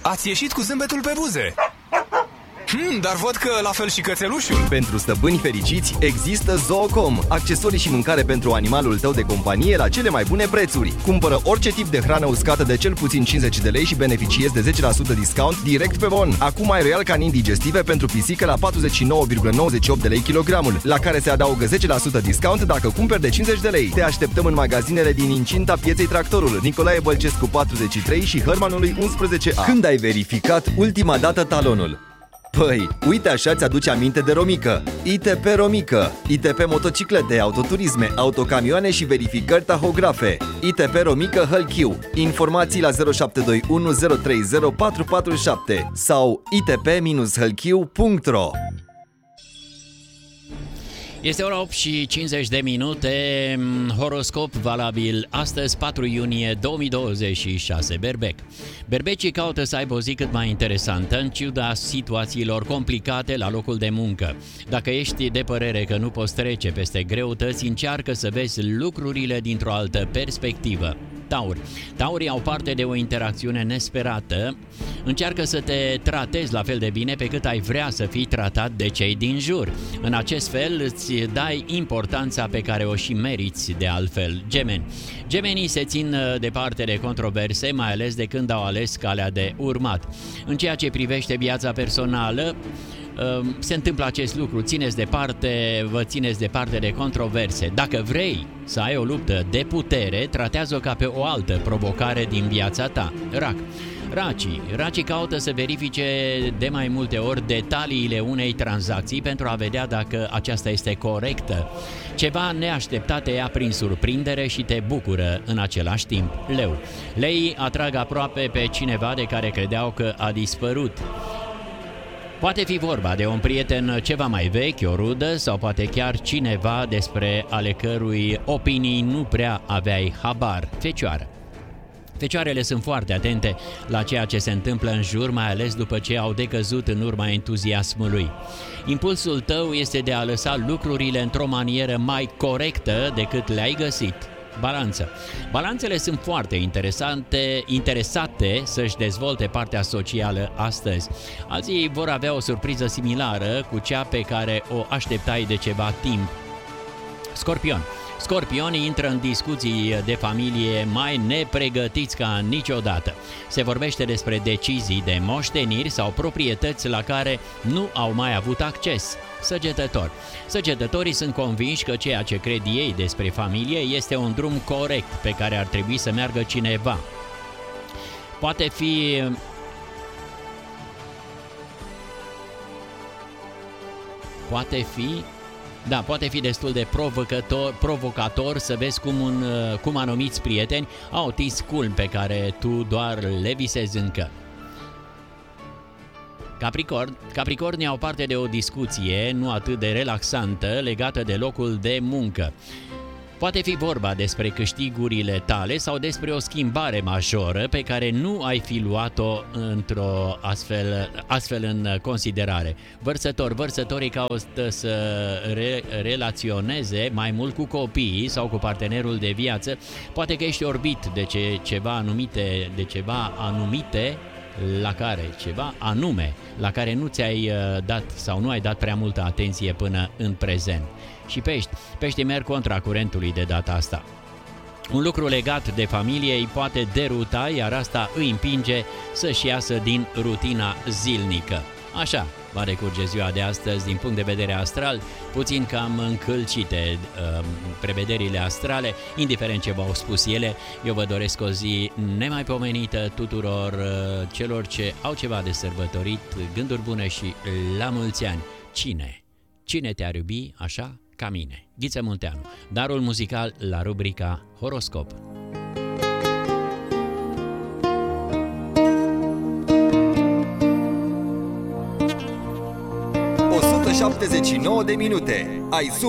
ați ieșit cu zâmbetul pe buze. Dar văd că la fel și cățelușul. Pentru stăpâni fericiți există Zoocom, accesorii și mâncare pentru animalul tău de companie la cele mai bune prețuri. Cumpără orice tip de hrană uscată de cel puțin 50 de lei și beneficiezi de 10% discount direct pe bon. Acum ai Royal Canin digestive pentru pisică la 49,98 de lei kilogramul, la care se adaugă 10% discount dacă cumperi de 50 de lei. Te așteptăm în magazinele din incinta Pieței Tractorul, Nicolae Bălcescu 43 și Hărmanului 11A. Când ai verificat ultima dată talonul? Păi, uite așa ți-aduce aminte de Romică. ITP Romică, ITP motociclete, autoturisme, autocamioane și verificări tahografe. ITP Romică Hălchiu. Informații la 0721 030 447 sau itp-hălchiu.ro. Este ora 8 și 50 de minute, horoscop valabil astăzi, 4 iunie 2026, Berbec. Berbecii caută să aibă o zi cât mai interesantă, în ciuda situațiilor complicate la locul de muncă. Dacă ești de părere că nu poți trece peste greutăți, încearcă să vezi lucrurile dintr-o altă perspectivă. Taur. Taurii au parte de o interacțiune nesperată. Încearcă să te tratezi la fel de bine pe cât ai vrea să fii tratat de cei din jur. În acest fel îți dai importanța pe care o și meriți de altfel. Gemeni. Gemenii se țin departe de controverse, mai ales de când au ales calea de urmat. În ceea ce privește viața personală, se întâmplă acest lucru, vă țineți departe de controverse. Dacă vrei să ai o luptă de putere, tratează-o ca pe o altă provocare din viața ta. Rac. Racii caută să verifice de mai multe ori detaliile unei tranzacții pentru a vedea dacă aceasta este corectă. Ceva neașteptat te ia prin surprindere și te bucură în același timp. Leu. Leii atrag aproape pe cineva de care credeau că a dispărut. Poate fi vorba de un prieten ceva mai vechi, o rudă sau poate chiar cineva despre ale cărui opinii nu prea aveai habar. Fecioară. Fecioarele sunt foarte atente la ceea ce se întâmplă în jur, mai ales după ce au decăzut în urma entuziasmului. Impulsul tău este de a lăsa lucrurile într-o manieră mai corectă decât le-ai găsit. Balanță. Balanțele sunt foarte interesate să-și dezvolte partea socială astăzi. Alții vor avea o surpriză similară cu cea pe care o așteptai de ceva timp. Scorpion. Scorpionii intră în discuții de familie mai nepregătiți ca niciodată. Se vorbește despre decizii de moșteniri sau proprietăți la care nu au mai avut acces. Săgetător. Săgetătorii sunt convinși că ceea ce cred ei despre familie este un drum corect pe care ar trebui să meargă cineva. Poate fi destul de provocator să vezi cum anumiți prieteni au atins culmi pe care tu doar le visezi încă. Capricornii au parte de o discuție nu atât de relaxantă legată de locul de muncă. Poate fi vorba despre câștigurile tale sau despre o schimbare majoră pe care nu ai fi luat-o într-o astfel în considerare. Vărsătorii caută să relaționeze mai mult cu copiii sau cu partenerul de viață. Poate că ești orbit de ceva anume la care nu ți-ai dat sau nu ai dat prea multă atenție până în prezent. Și peștii merg contra curentului de data asta. Un lucru legat de familie îi poate deruta, iar asta îi împinge să-și iasă din rutina zilnică. Așa va decurge ziua de astăzi din punct de vedere astral, puțin cam încălcite prevederile astrale, indiferent ce v-au spus ele. Eu vă doresc o zi nemaipomenită tuturor celor ce au ceva de sărbătorit, gânduri bune și la mulți ani. Cine te-ar iubi așa ca mine? Ghiță Munteanu. Darul muzical la rubrica Horoscop. 79 de minute. Ai